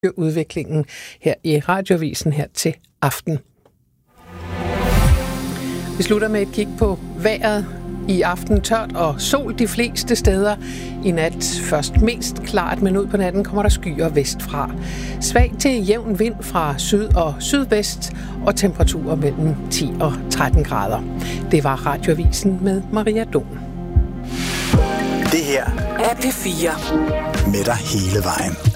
udviklingen her i Radioavisen her til aften. Vi slutter med et kig på vejret. I aften tørt og sol de fleste steder. I nat først mest klart, men ud på natten kommer der skyer vestfra. Svag til jævn vind fra syd og sydvest og temperaturer mellem 10 og 13 grader. Det var Radioavisen med Maria Don. Det her er P4 med dig hele vejen.